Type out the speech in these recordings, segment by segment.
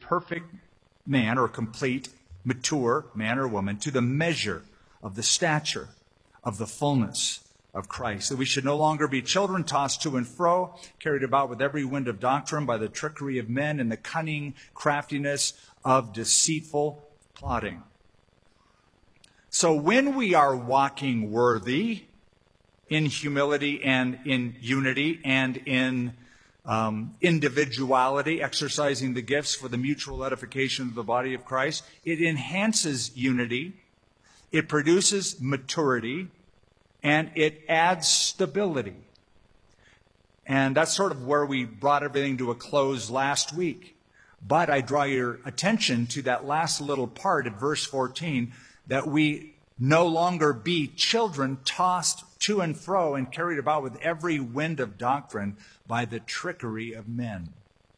perfect man, or complete, mature man or woman, to the measure of the stature of the fullness of Christ. That we should no longer be children tossed to and fro, carried about with every wind of doctrine by the trickery of men and the cunning craftiness of deceitful plotting. So when we are walking worthy in humility and in unity and in individuality, exercising the gifts for the mutual edification of the body of Christ, it enhances unity, it produces maturity, and it adds stability. And that's sort of where we brought everything to a close last week. But I draw your attention to that last little part at verse 14, that we no longer be children tossed to and fro and carried about with every wind of doctrine by the trickery of men.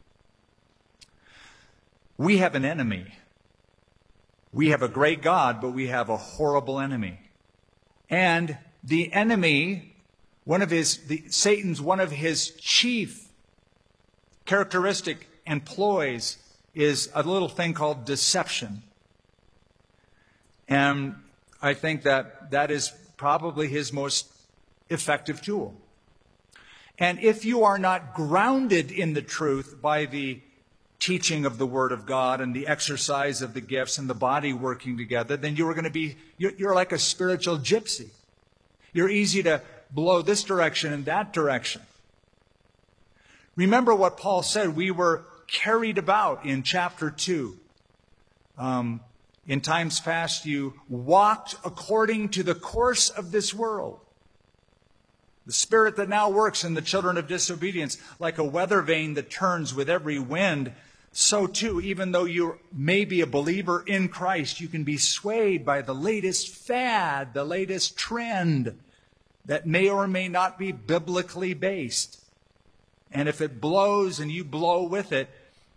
We have an enemy. We have a great God, but we have a horrible enemy. And the enemy, Satan's one of his chief characteristic and ploys is a little thing called deception. And I think that is probably his most effective tool. And if you are not grounded in the truth by the teaching of the Word of God and the exercise of the gifts and the body working together, then you're like a spiritual gypsy. You're easy to blow this direction and that direction. Remember what Paul said. We were carried about in chapter 2. In times past, you walked according to the course of this world. The spirit that now works in the children of disobedience, like a weather vane that turns with every wind, so too, even though you may be a believer in Christ, you can be swayed by the latest fad, the latest trend that may or may not be biblically based. And if it blows and you blow with it,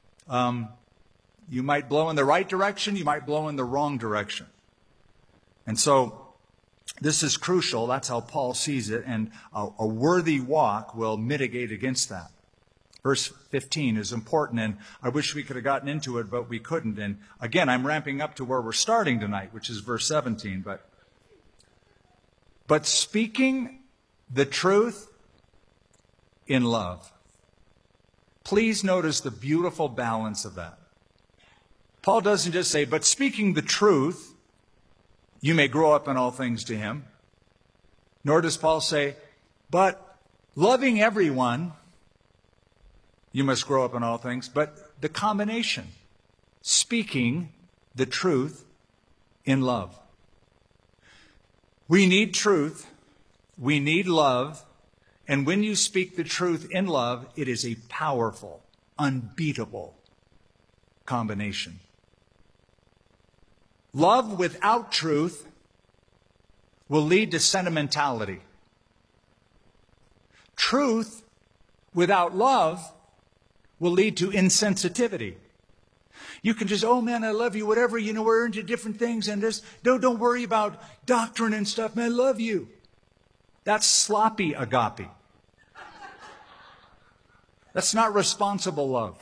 you might blow in the right direction, you might blow in the wrong direction. And so this is crucial. That's how Paul sees it. And a worthy walk will mitigate against that. Verse 15 is important, and I wish we could have gotten into it, but we couldn't. And again, I'm ramping up to where we're starting tonight, which is verse 17. But speaking the truth in love. Please notice the beautiful balance of that. Paul doesn't just say, but speaking the truth, you may grow up in all things to him. Nor does Paul say, but loving everyone, you must grow up in all things. But the combination, speaking the truth in love. We need truth. We need love. And when you speak the truth in love, it is a powerful, unbeatable combination. Love without truth will lead to sentimentality. Truth without love will lead to insensitivity. You can just, oh man, I love you, whatever, we're into different things, and don't worry about doctrine and stuff, man, I love you. That's sloppy agape. That's not responsible love.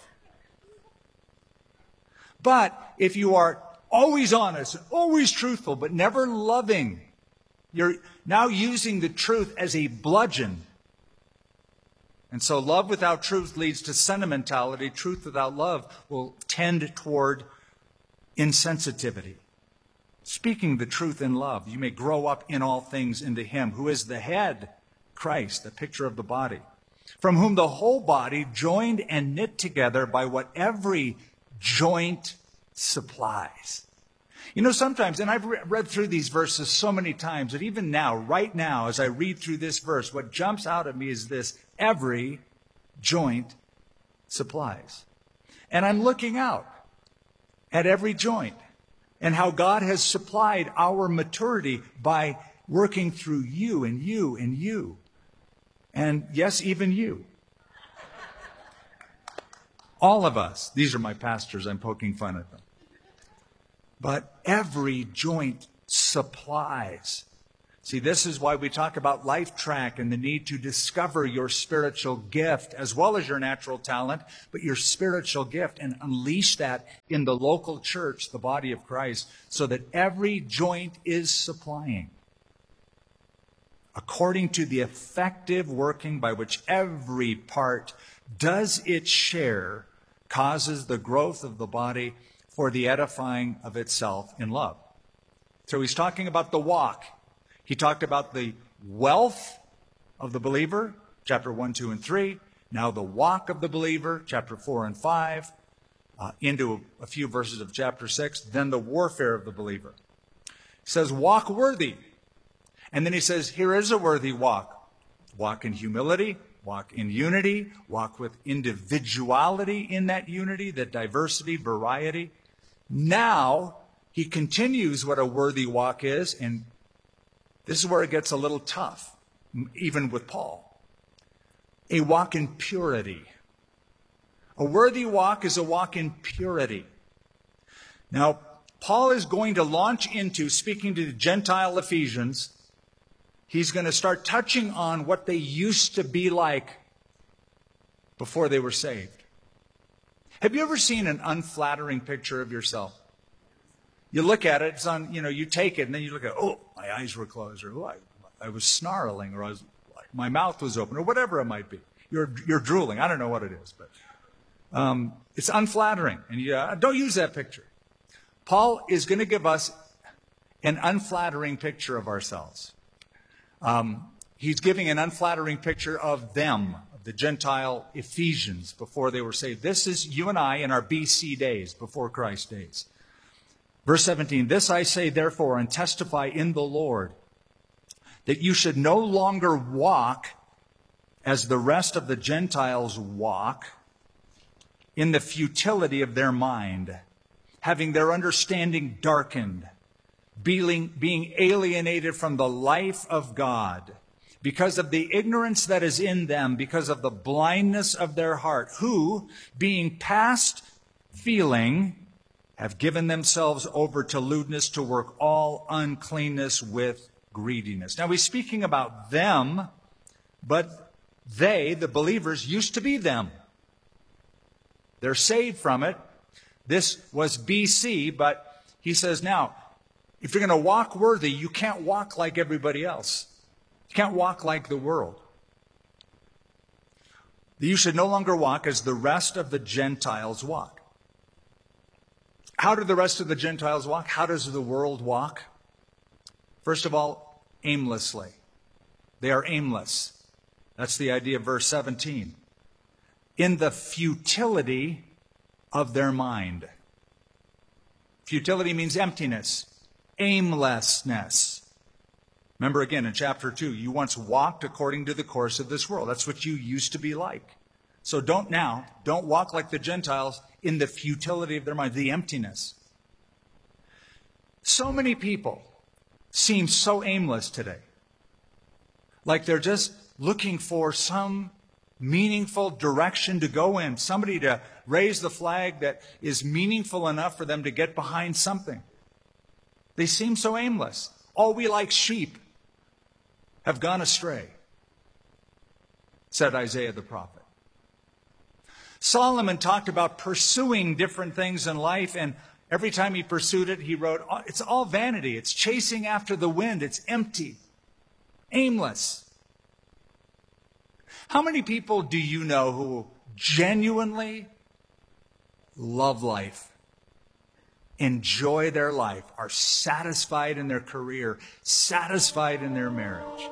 But if you are always honest, always truthful, but never loving, you're now using the truth as a bludgeon. And so love without truth leads to sentimentality. Truth without love will tend toward insensitivity. Speaking the truth in love, you may grow up in all things into him who is the head, Christ, the picture of the body, from whom the whole body, joined and knit together by what every joint supplies. Sometimes, and I've read through these verses so many times, that even now, right now, as I read through this verse, what jumps out at me is this: every joint supplies. And I'm looking out at every joint and how God has supplied our maturity by working through you and you and you. And yes, even you. All of us. These are my pastors. I'm poking fun at them. But every joint supplies. See, this is why we talk about Life Track and the need to discover your spiritual gift as well as your natural talent, but your spiritual gift, and unleash that in the local church, the body of Christ, so that every joint is supplying according to the effective working by which every part does its share, causes the growth of the body for the edifying of itself in love. So he's talking about the walk. He talked about the wealth of the believer, chapter 1, 2, and 3. Now the walk of the believer, chapter 4 and 5, into a few verses of chapter 6. Then the warfare of the believer. He says, walk worthy. And then he says, here is a worthy walk. Walk in humility, walk in unity, walk with individuality in that unity, that diversity, variety. Now, he continues what a worthy walk is, and this is where it gets a little tough, even with Paul. A walk in purity. A worthy walk is a walk in purity. Now, Paul is going to launch into speaking to the Gentile Ephesians. He's going to start touching on what they used to be like before they were saved. Have you ever seen an unflattering picture of yourself? You look at it, it's on, you take it, and then you look at, oh, my eyes were closed, or oh, I was snarling, or my mouth was open, or whatever it might be. You're drooling. I don't know what it is, but it's unflattering, and don't use that picture. Paul is going to give us an unflattering picture of ourselves. He's giving an unflattering picture of them, of the Gentile Ephesians, before they were saved. This is you and I in our BC days, before Christ's days. Verse 17, this I say therefore and testify in the Lord, that you should no longer walk as the rest of the Gentiles walk, in the futility of their mind, having their understanding darkened, being alienated from the life of God, because of the ignorance that is in them, because of the blindness of their heart, who, being past feeling, have given themselves over to lewdness, to work all uncleanness with greediness. Now he's speaking about them, but they, the believers, used to be them. They're saved from it. This was BC, but he says now, if you're going to walk worthy, you can't walk like everybody else. You can't walk like the world. You should no longer walk as the rest of the Gentiles walk. How do the rest of the Gentiles walk? How does the world walk? First of all, aimlessly. They are aimless. That's the idea of verse 17. In the futility of their mind. Futility means emptiness, aimlessness. Remember again in chapter 2, you once walked according to the course of this world. That's what you used to be like. So don't walk like the Gentiles in the futility of their mind, the emptiness. So many people seem so aimless today. Like they're just looking for some meaningful direction to go in, somebody to raise the flag that is meaningful enough for them to get behind something. They seem so aimless. All we like sheep have gone astray, said Isaiah the prophet. Solomon talked about pursuing different things in life, and every time he pursued it, he wrote, it's all vanity. It's chasing after the wind. It's empty, aimless. How many people do you know who genuinely love life, enjoy their life, are satisfied in their career, satisfied in their marriage?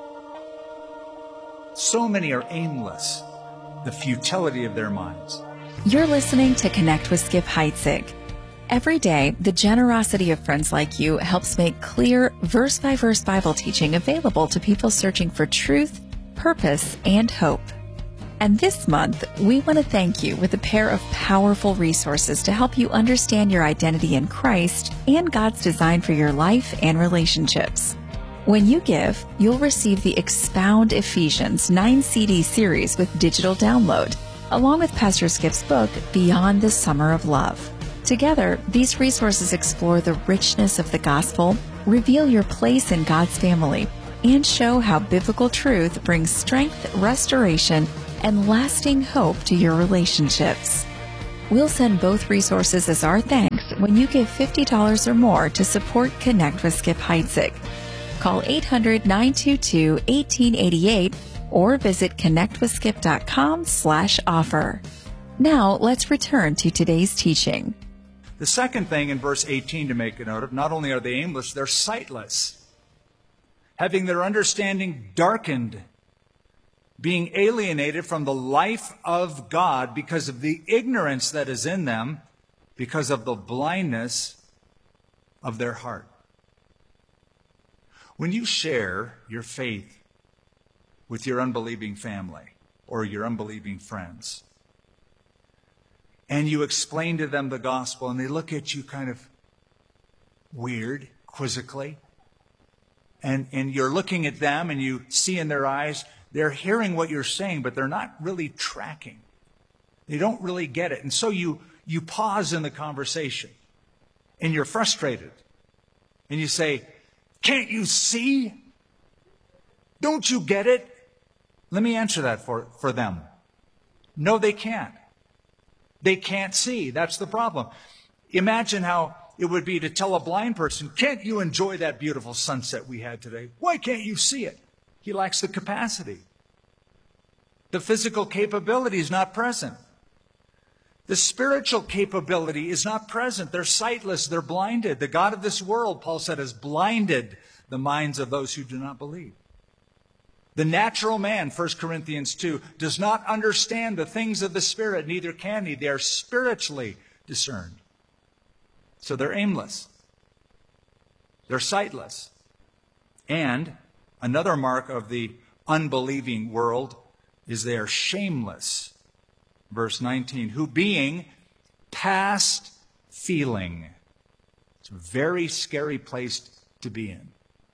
So many are aimless, the futility of their minds. You're listening to Connect with Skip Heitzig. Every day, the generosity of friends like you helps make clear, verse-by-verse Bible teaching available to people searching for truth, purpose, and hope. And this month, we want to thank you with a pair of powerful resources to help you understand your identity in Christ and God's design for your life and relationships. When you give, you'll receive the Expound Ephesians 9-CD series with digital download, along with Pastor Skip's book, Beyond the Summer of Love. Together, these resources explore the richness of the gospel, reveal your place in God's family, and show how biblical truth brings strength, restoration, and lasting hope to your relationships. We'll send both resources as our thanks when you give $50 or more to support Connect with Skip Heitzig. Call 800-922-1888 or visit connectwithskip.com/offer. Now, let's return to today's teaching. The second thing in verse 18 to make a note of, not only are they aimless, they're sightless, having their understanding darkened, being alienated from the life of God because of the ignorance that is in them, because of the blindness of their heart. When you share your faith with your unbelieving family or your unbelieving friends, and you explain to them the gospel, and they look at you kind of weird, quizzically, and you're looking at them, and you see in their eyes, they're hearing what you're saying, but they're not really tracking. They don't really get it. And so you pause in the conversation, and you're frustrated. And you say, "Can't you see? Don't you get it?" Let me answer that for them. No, they can't. They can't see. That's the problem. Imagine how it would be to tell a blind person, "Can't you enjoy that beautiful sunset we had today? Why can't you see it?" He lacks the capacity. The physical capability is not present. The spiritual capability is not present. They're sightless. They're blinded. The God of this world, Paul said, has blinded the minds of those who do not believe. The natural man, 1 Corinthians 2, does not understand the things of the Spirit, neither can he. They are spiritually discerned. So they're aimless. They're sightless. And another mark of the unbelieving world is they are shameless. Verse 19, who being past feeling. It's a very scary place to be in.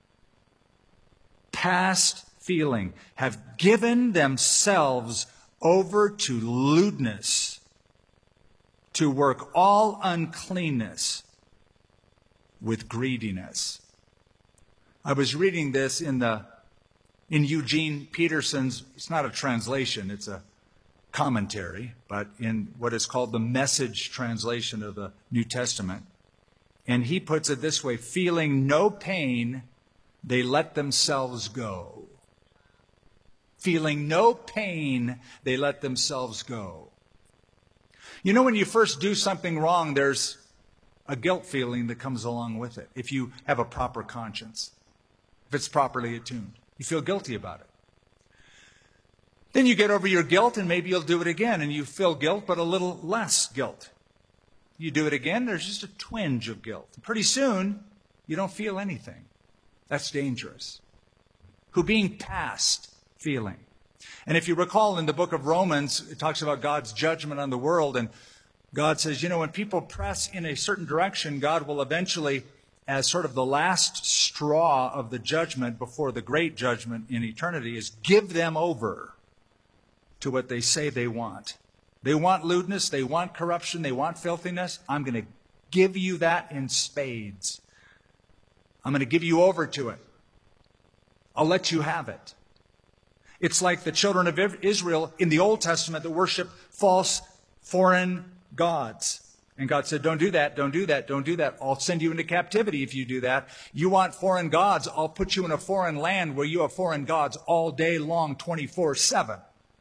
Past feeling, have given themselves over to lewdness, to work all uncleanness with greediness. I was reading this in Eugene Peterson's, it's not a translation, it's a commentary, but in what is called the Message translation of the New Testament. And he puts it this way, feeling no pain, they let themselves go. Feeling no pain, they let themselves go. You know, when you first do something wrong, there's a guilt feeling that comes along with it. If you have a proper conscience, if it's properly attuned, you feel guilty about it. Then you get over your guilt and maybe you'll do it again and you feel guilt, but a little less guilt. You do it again, there's just a twinge of guilt. Pretty soon, you don't feel anything. That's dangerous. Who being past feeling. And if you recall in the book of Romans, it talks about God's judgment on the world. And God says, you know, when people press in a certain direction, God will eventually, as sort of the last straw of the judgment before the great judgment in eternity, is give them over to what they say they want. They want lewdness, they want corruption, they want filthiness. I'm going to give you that in spades. I'm going to give you over to it. I'll let you have it. It's like the children of Israel in the Old Testament that worship false foreign gods. And God said, don't do that, don't do that, don't do that. I'll send you into captivity if you do that. You want foreign gods, I'll put you in a foreign land where you have foreign gods all day long, 24/7.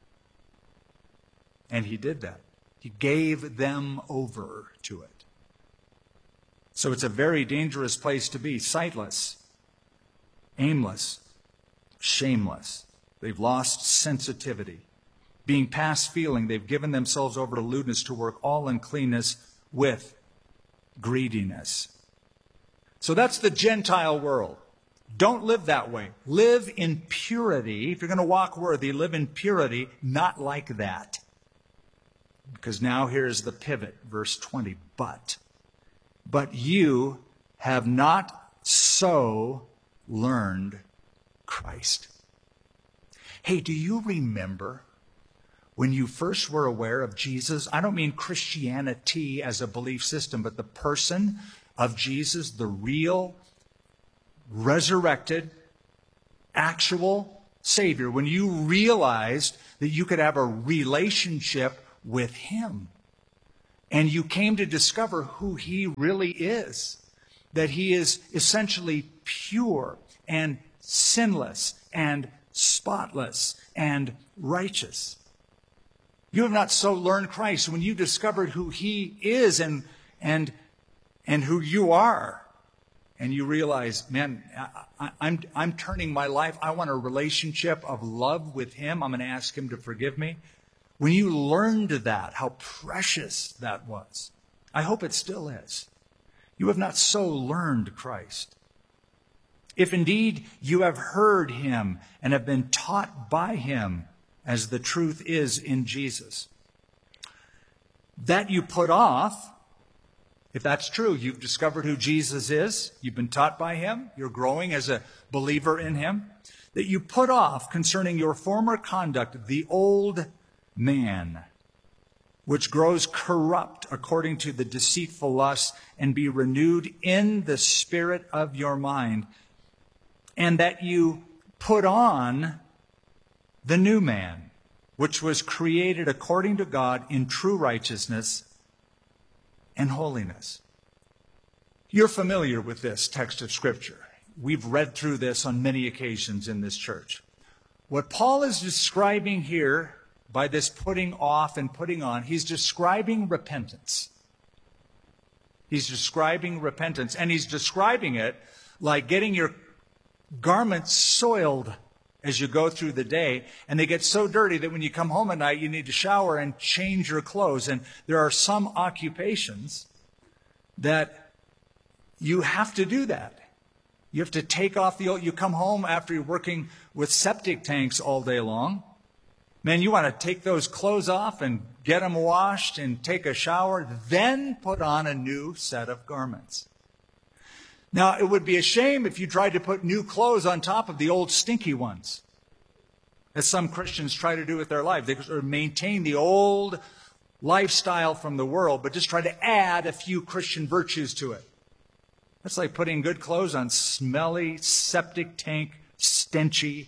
And he did that. He gave them over to it. So it's a very dangerous place to be. Sightless, aimless, shameless. They've lost sensitivity. Being past feeling, they've given themselves over to lewdness, to work all uncleanness with greediness. So that's the Gentile world. Don't live that way. Live in purity. If you're going to walk worthy, live in purity, not like that. Because now here's the pivot, verse 20. But you have not so learned Christ. Hey, do you remember when you first were aware of Jesus? I don't mean Christianity as a belief system, but the person of Jesus, the real, resurrected, actual Savior, when you realized that you could have a relationship with Him, and you came to discover who He really is, that He is essentially pure and sinless and spotless and righteous. You have not so learned Christ when you discovered who He is and who you are. And you realize, man, I'm turning my life. I want a relationship of love with Him. I'm going to ask Him to forgive me. When you learned that, how precious that was. I hope it still is. You have not so learned Christ. If indeed you have heard Him and have been taught by Him, as the truth is in Jesus, that you put off, if that's true, you've discovered who Jesus is, you've been taught by Him, you're growing as a believer in Him, that you put off concerning your former conduct the old man, which grows corrupt according to the deceitful lusts, and be renewed in the spirit of your mind, and that you put on the new man, which was created according to God in true righteousness and holiness. You're familiar with this text of Scripture. We've read through this on many occasions in this church. What Paul is describing here by this putting off and putting on, he's describing repentance. He's describing repentance, and he's describing it like getting your garments soiled as you go through the day, and they get so dirty that when you come home at night, you need to shower and change your clothes. And there are some occupations that you have to do that. You have to take off the old. You come home after you're working with septic tanks all day long. Man, you want to take those clothes off and get them washed and take a shower, then put on a new set of garments. Now, it would be a shame if you tried to put new clothes on top of the old stinky ones, as some Christians try to do with their life. They sort of maintain the old lifestyle from the world, but just try to add a few Christian virtues to it. That's like putting good clothes on smelly, septic tank, stenchy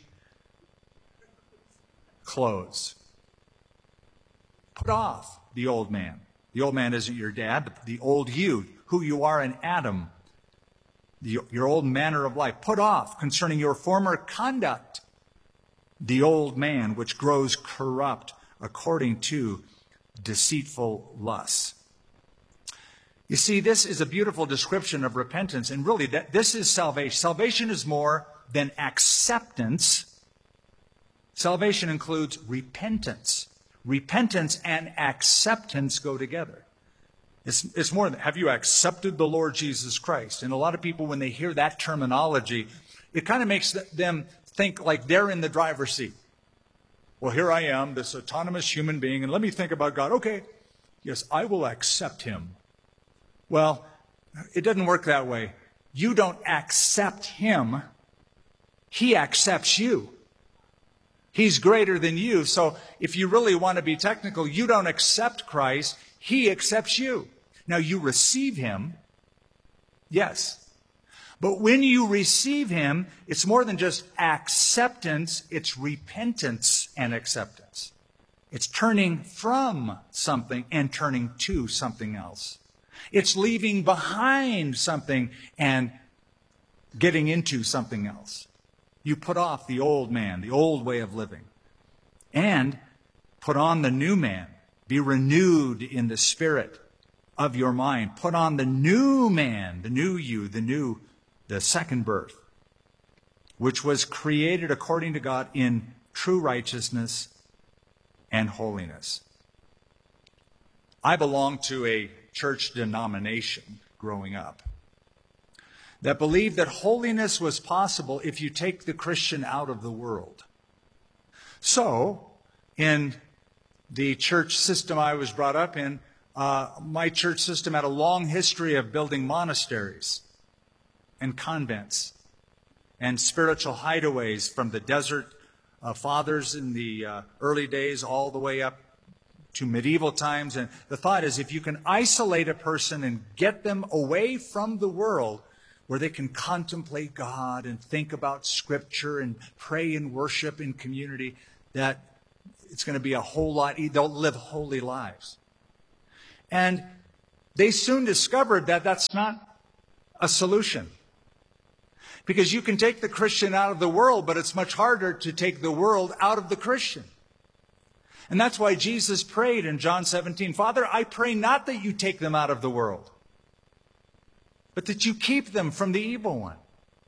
clothes. Put off the old man. The old man isn't your dad, the old you, who you are in Adam. Your old manner of life. Put off concerning your former conduct the old man, which grows corrupt according to deceitful lusts. You see, this is a beautiful description of repentance, and really this is salvation. Salvation is more than acceptance. Salvation includes repentance. Repentance and acceptance go together. It's more than, have you accepted the Lord Jesus Christ? And a lot of people, when they hear that terminology, it kind of makes them think like they're in the driver's seat. Well, here I am, this autonomous human being, and let me think about God. Okay, yes, I will accept Him. Well, it doesn't work that way. You don't accept Him. He accepts you. He's greater than you. So if you really want to be technical, you don't accept Christ. He accepts you. Now, you receive Him, yes. But when you receive Him, it's more than just acceptance, it's repentance and acceptance. It's turning from something and turning to something else. It's leaving behind something and getting into something else. You put off the old man, the old way of living, and put on the new man. Be renewed in the spirit of your mind. Put on the new man, the new you, the second birth, which was created according to God in true righteousness and holiness. I belonged to a church denomination growing up that believed that holiness was possible if you take the Christian out of the world. So, in the church system I was brought up in, my church system had a long history of building monasteries and convents and spiritual hideaways from the desert fathers in the early days all the way up to medieval times. And the thought is, if you can isolate a person and get them away from the world, where they can contemplate God and think about Scripture and pray and worship in community, that it's going to be a whole lot, they'll live holy lives. And they soon discovered that that's not a solution. Because you can take the Christian out of the world, but it's much harder to take the world out of the Christian. And that's why Jesus prayed in John 17, Father, I pray not that you take them out of the world, but that you keep them from the evil one.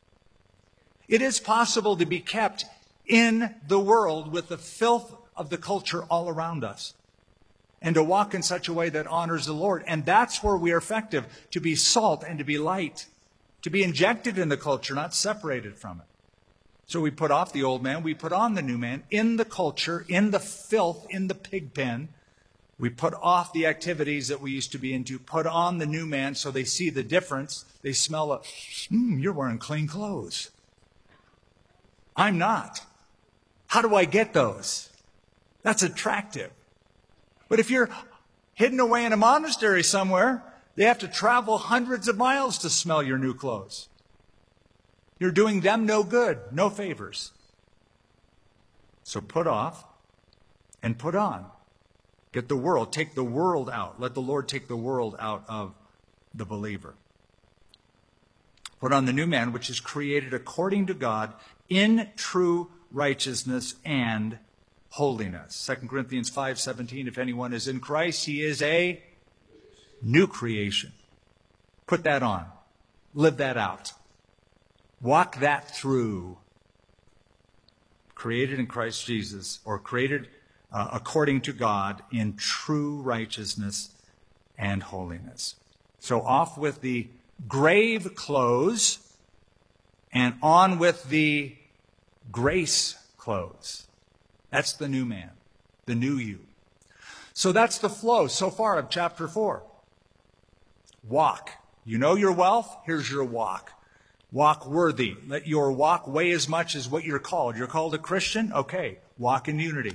It is possible to be kept in the world with the filth of the culture all around us, and to walk in such a way that honors the Lord. And that's where we are effective, to be salt and to be light, to be injected in the culture, not separated from it. So we put off the old man, we put on the new man in the culture, in the filth, in the pig pen. We put off the activities that we used to be into, put on the new man so they see the difference. They smell you're wearing clean clothes. I'm not. How do I get those? That's attractive. But if you're hidden away in a monastery somewhere, they have to travel hundreds of miles to smell your new clothes. You're doing them no good, no favors. So put off and put on. Get the world, take the world out. Let the Lord take the world out of the believer. Put on the new man, which is created according to God in true righteousness and holiness. 2 Corinthians 5:17, if anyone is in Christ, he is a new creation. Put that on. Live that out. Walk that through. Created in Christ Jesus, or created according to God in true righteousness and holiness. So off with the grave clothes and on with the grace clothes. That's the new man, the new you. So that's the flow so far of chapter 4. Walk. You know your wealth? Here's your walk. Walk worthy. Let your walk weigh as much as what you're called. You're called a Christian? Okay. Walk in unity.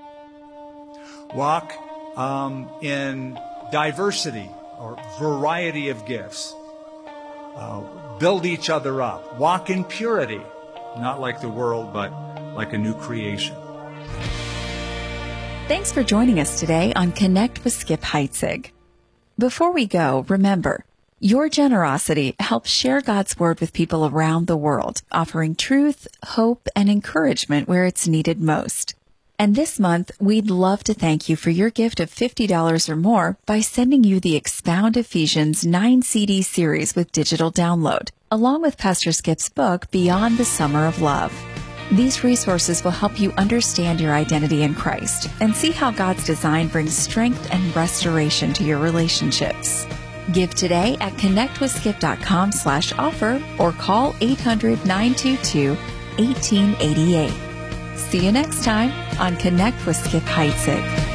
Walk in diversity or variety of gifts. Build each other up. Walk in purity. Not like the world, but like a new creation. Thanks for joining us today on Connect with Skip Heitzig. Before we go, remember, your generosity helps share God's Word with people around the world, offering truth, hope, and encouragement where it's needed most. And this month, we'd love to thank you for your gift of $50 or more by sending you the Expound Ephesians 9-CD series with digital download, along with Pastor Skip's book, Beyond the Summer of Love. These resources will help you understand your identity in Christ and see how God's design brings strength and restoration to your relationships. Give today at connectwithskip.com/offer or call 800-922-1888. See you next time on Connect with Skip Heitzig.